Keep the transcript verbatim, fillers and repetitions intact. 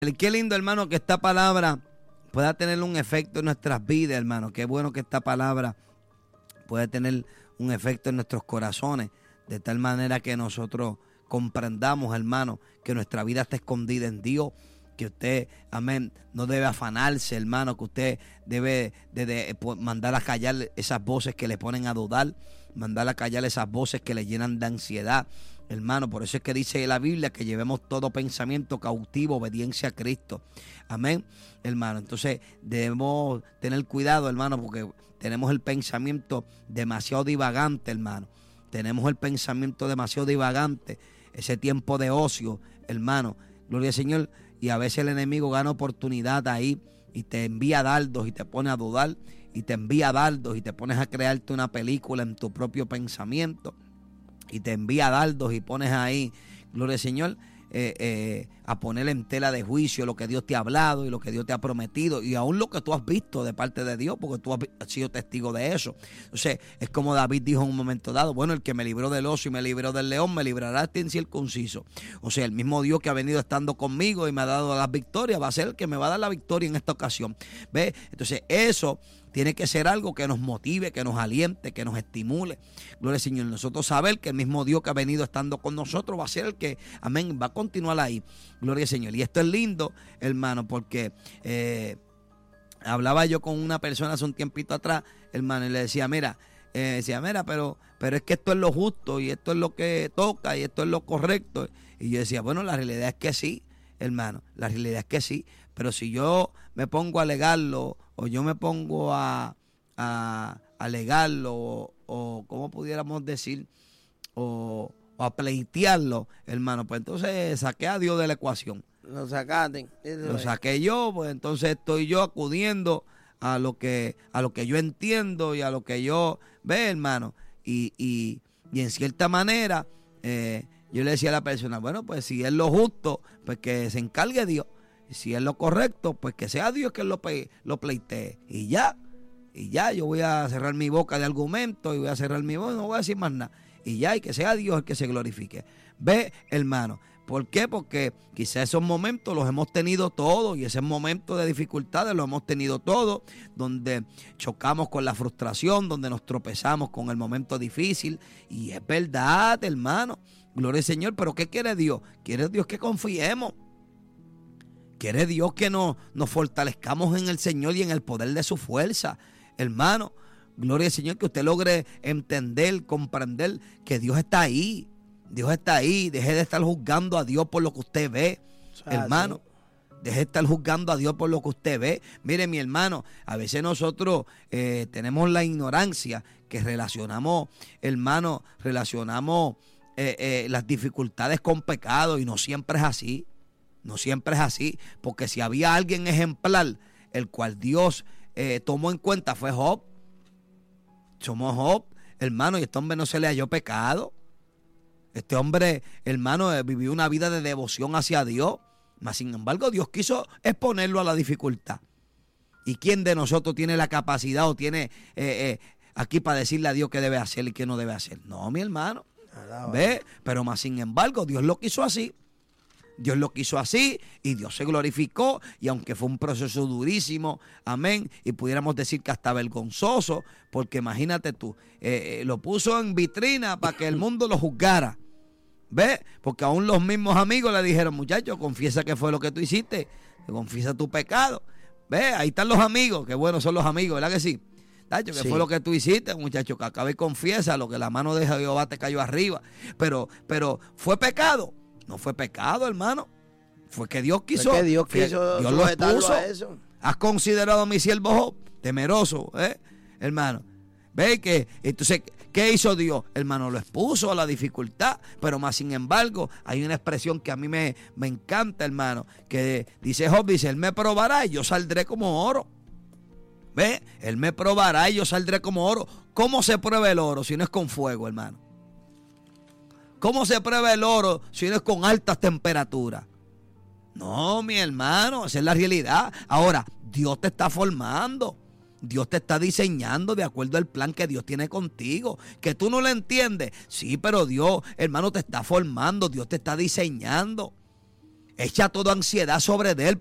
Qué lindo, hermano, que esta palabra pueda tener un efecto en nuestras vidas, hermano. Qué bueno que esta palabra pueda tener un efecto en nuestros corazones, de tal manera que nosotros comprendamos, hermano, que nuestra vida está escondida en Dios, que usted, amén, no debe afanarse, hermano, que usted debe de, de, de mandar a callar esas voces que le ponen a dudar, mandar a callar esas voces que le llenan de ansiedad, hermano. Por eso es que dice la Biblia que llevemos todo pensamiento cautivo, obediencia a Cristo, amén, hermano. Entonces debemos tener cuidado, hermano, porque tenemos el pensamiento demasiado divagante, hermano. Tenemos el pensamiento demasiado divagante, ese tiempo de ocio, hermano, gloria al Señor. Y a veces el enemigo gana oportunidad ahí y te envía dardos y te pone a dudar y te envía dardos y te pones a crearte una película en tu propio pensamiento y te envía dardos y pones ahí, gloria al Señor, eh, eh, a poner en tela de juicio lo que Dios te ha hablado y lo que Dios te ha prometido y aún lo que tú has visto de parte de Dios, porque tú has sido testigo de eso. Entonces es como David dijo en un momento dado: bueno, el que me libró del oso y me libró del león me librará este incircunciso. O sea, el mismo Dios que ha venido estando conmigo y me ha dado las victorias va a ser el que me va a dar la victoria en esta ocasión. ¿Ves? Entonces eso tiene que ser algo que nos motive, que nos aliente, que nos estimule. Gloria al Señor. Nosotros saber que el mismo Dios que ha venido estando con nosotros va a ser el que, amén, va a continuar ahí. Gloria al Señor. Y esto es lindo, hermano, porque eh, hablaba yo con una persona hace un tiempito atrás, hermano, y le decía, mira, eh, decía, mira, pero, pero es que esto es lo justo y esto es lo que toca y esto es lo correcto. Y yo decía, bueno, la realidad es que sí, hermano, la realidad es que sí, pero si yo me pongo a alegarlo o yo me pongo a, a, a alegarlo o, o como pudiéramos decir, o, o a pleitearlo, hermano, pues entonces saqué a Dios de la ecuación. Lo sacaste. Lo saqué yo, pues entonces estoy yo acudiendo a lo que a lo que yo entiendo y a lo que yo ve, hermano. Y, y, y en cierta manera, eh, yo le decía a la persona, bueno, pues si es lo justo, pues que se encargue Dios. Y si es lo correcto, pues que sea Dios que lo, lo pleitee. Y ya, y ya, yo voy a cerrar mi boca de argumento y voy a cerrar mi boca, no voy a decir más nada. Y ya, y que sea Dios el que se glorifique. Ve, hermano. ¿Por qué? Porque quizá esos momentos los hemos tenido todos y ese momento de dificultades los hemos tenido todos, donde chocamos con la frustración, donde nos tropezamos con el momento difícil. Y es verdad, hermano, gloria al Señor, pero ¿qué quiere Dios? Quiere Dios que confiemos. Quiere Dios que nos, nos fortalezcamos en el Señor y en el poder de su fuerza, hermano. Gloria al Señor, que usted logre entender, comprender que Dios está ahí. Dios está ahí. Deje de estar juzgando a Dios por lo que usted ve, o sea, hermano. Sí. Deje de estar juzgando a Dios por lo que usted ve. Mire, mi hermano, a veces nosotros eh, tenemos la ignorancia que relacionamos, hermano, relacionamos eh, eh, las dificultades con pecado y no siempre es así. No siempre es así. Porque si había alguien ejemplar, el cual Dios eh, tomó en cuenta, fue Job. Somos Job, hermano, y este hombre no se le halló pecado. Este hombre, hermano, vivió una vida de devoción hacia Dios, mas sin embargo Dios quiso exponerlo a la dificultad. ¿Y quién de nosotros tiene la capacidad o tiene eh, eh, aquí para decirle a Dios qué debe hacer y qué no debe hacer? No, mi hermano. ¿Ve? Pero más sin embargo Dios lo quiso así. Dios lo quiso así y Dios se glorificó, y aunque fue un proceso durísimo, amén, y pudiéramos decir que hasta vergonzoso, porque imagínate tú, eh, eh, lo puso en vitrina para que el mundo lo juzgara, ¿ves? Porque aún los mismos amigos le dijeron, muchacho, confiesa que fue lo que tú hiciste, confiesa tu pecado, ¿ves? Ahí están los amigos, qué buenos son los amigos, ¿verdad que sí? Tacho, que sí. Fue lo que tú hiciste, muchacho, que acaba y confiesa lo que la mano de Jehová te cayó arriba, pero, pero ¿fue pecado? No fue pecado, hermano. Fue que Dios quiso. Fue que Dios quiso. Dios lo expuso. A eso. ¿Has considerado a mi siervo Job? Temeroso, ¿eh? Hermano. ¿Ve que? Entonces, ¿qué hizo Dios? Hermano, lo expuso a la dificultad. Pero más sin embargo, hay una expresión que a mí me, me encanta, hermano. Que dice Job, dice, Él me probará y yo saldré como oro. ¿Ve? Él me probará y yo saldré como oro. ¿Cómo se prueba el oro si no es con fuego, hermano? ¿Cómo se prueba el oro si no es con altas temperaturas? No, mi hermano, esa es la realidad. Ahora, Dios te está formando. Dios te está diseñando de acuerdo al plan que Dios tiene contigo. Que tú no lo entiendes. Sí, pero Dios, hermano, te está formando. Dios te está diseñando. echa toda ansiedad sobre de él,